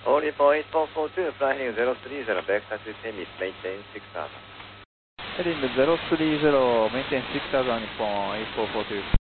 Oripo 8442, flying 030, backside to Temis, maintain 6000. Heading 030, maintain 6000 Nippon 8442.